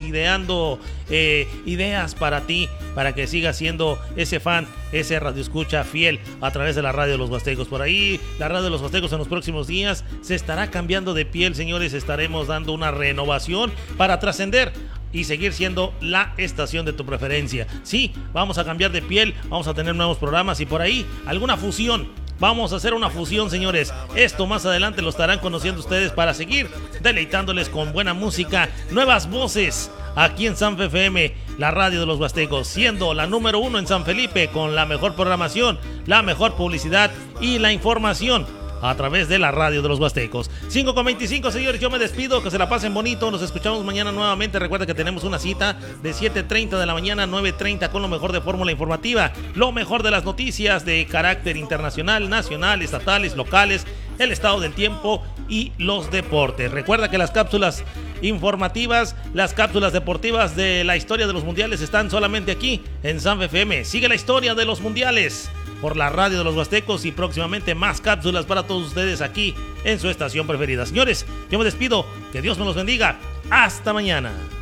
ideando ideas para ti, para que sigas siendo ese fan, ese radioescucha fiel a través de la radio de los Huastecos. Por ahí, la radio de los Huastecos en los próximos días se estará cambiando de piel, señores. Estaremos dando una renovación para trascender y seguir siendo la estación de tu preferencia. Sí, vamos a cambiar de piel, vamos a tener nuevos programas y por ahí alguna fusión. Vamos a hacer una fusión, señores. Esto más adelante lo estarán conociendo ustedes para seguir deleitándoles con buena música, nuevas voces aquí en Sanfe FM, la radio de los Huastecos, siendo la número 1 en San Felipe con la mejor programación, la mejor publicidad y la información a través de la radio de los Huastecos. 5:25, señores, yo me despido, que se la pasen bonito, nos escuchamos mañana nuevamente. Recuerda que tenemos una cita de 7:30 de la mañana a 9:30 con lo mejor de Fórmula Informativa, lo mejor de las noticias de carácter internacional, nacional, estatales, locales, el estado del tiempo y los deportes. Recuerda que las cápsulas informativas, las cápsulas deportivas de la historia de los mundiales están solamente aquí en Sanfe FM. Sigue la historia de los mundiales por la radio de los Huastecos y próximamente más cápsulas para todos ustedes aquí en su estación preferida. Señores, yo me despido, que Dios me los bendiga, hasta mañana.